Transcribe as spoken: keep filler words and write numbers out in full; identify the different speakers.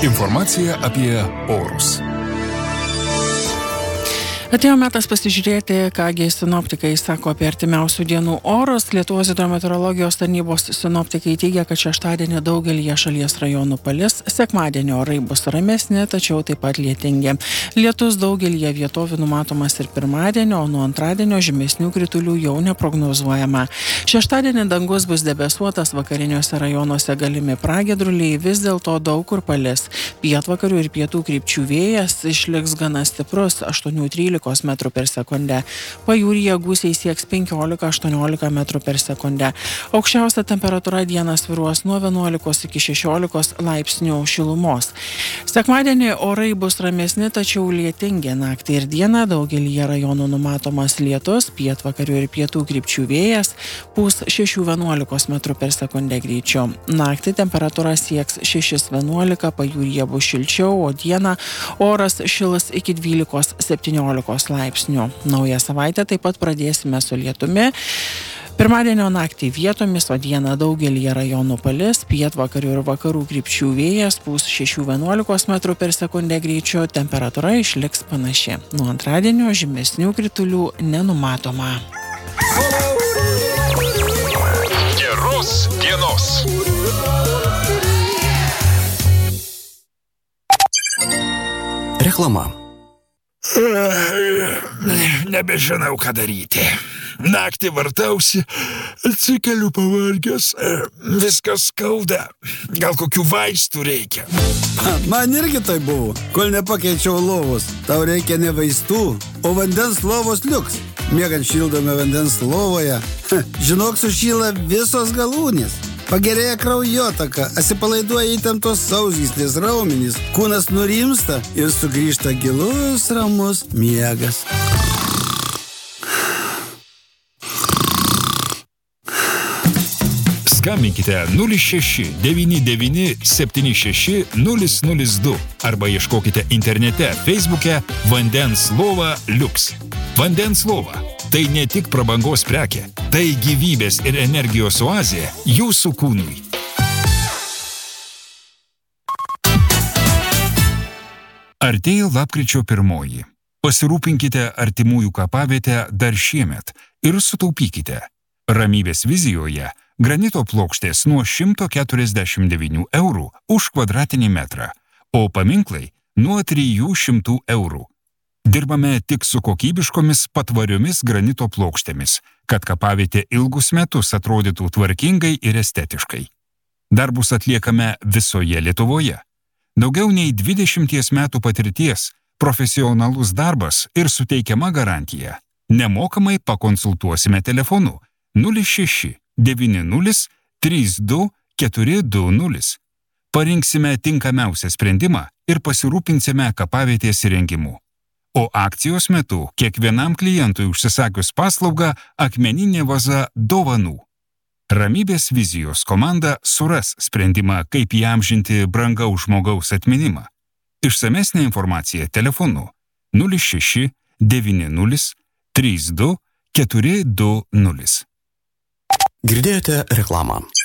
Speaker 1: Informacija apie orus.
Speaker 2: Atėjo metas pasižiūrėti, kągi sinoptikai sako apie artimiausių dienų orus. Lietuvos hidrometeorologijos tarnybos sinoptikai teigia, kad šeštadienį daugelyje šalies rajonų palis, sekmadienio orai bus ramesni, tačiau taip pat lietingi. Lietus daugelyje vietovių numatomas ir pirmadienio, o nuo antradienio žymesnių kritulių jau neprognozuojama. Šeštadienį dangus bus debesuotas, vakariniuose rajonuose galimi pragiedruliai, vis dėlto daug kur palis. Pietvakarių ir pietų krypčių vėjas išliks gana stiprus aštuoni trylika metrų per sekundę. Pajūryje gūsiai sieks penkiolika aštuoniolika metrų per sekundę. Aukščiausia temperatūra dieną svyruos nuo vienuolikos iki šešiolikos laipsnių šilumos. Sekmadienį orai bus ramesni, tačiau lietingi. Naktį ir dieną daugelyje rajonų numatomas lietus, pietvakarių ir pietų krypčių vėjas pūs šeši vienuolika metrų per sekundę greičiu. Naktį temperatūra sieks šeši vienuolika, pajūryje bus šilčiau, o dieną oras šils iki dvylika septyniolika laipsnių. Naują savaitę taip pat pradėsime su lietumi. Pirmadienio naktį vietomis, o dieną daugelyje rajonų palis, pietvakarių ir vakarų krypčių vėjas pūs šeši vienuolika metrų per sekundę greičiu, temperatūra išliks panaši. Nuo antradienio žymesnių kritulių nenumatoma.
Speaker 1: Geros dienos.
Speaker 3: Reklama.
Speaker 4: Nebežinau, ką daryti. Naktį vartausi, atsikeliu pavargęs, viskas skauda. Gal kokių vaistų reikia?
Speaker 3: Man irgi tai buvo, kol nepakeičiau lovos. Tau reikia ne vaistų, o vandens lovos liuks. Miegant šildome vandens lovoje. Žinok, sušyla visos galūnės. Pagerėja kraujotaka, atsipalaiduoja įtemptos sausgyslės raumenys, kūnas nurimsta ir sugrįžta gilus ramus miegas.
Speaker 4: Skambinkite nulis šeši devyni devyni septyni šeši nulis nulis du arba ieškokite internete Facebook'e Vandens lova Liuks. Vandens lova – tai ne tik prabangos prekė, tai gyvybės ir energijos oazė jūsų kūnui. Artėja lapkričio pirmoji. Pasirūpinkite artimųjų kapavietę dar šiemet ir sutaupykite. Ramybės vizijoje granito plokštės nuo šimto keturiasdešimt devynių eurų už kvadratinį metrą, o paminklai nuo trijų šimtų eurų. Dirbame tik su kokybiškomis patvariomis granito plokštėmis, kad kapavietė ilgus metus atrodytų tvarkingai ir estetiškai. Darbus atliekame visoje Lietuvoje. Daugiau nei dvidešimties metų patirties, profesionalus darbas ir suteikiama garantija. Nemokamai pakonsultuosime telefonu nulis šeši devyni nulis trys du keturi du nulis. Parinksime tinkamiausią sprendimą ir pasirūpinsime kapavietės įrengimu. O akcijos metu kiekvienam klientui užsisakius paslaugą akmeninė vaza dovanų. Ramybės vizijos komanda suras sprendimą, kaip įamžinti brangaus žmogaus atminimą. Išsamesnė informacija telefonu nulis šeši devyni nulis trys du keturi du nulis.
Speaker 3: Girdėjote reklamą.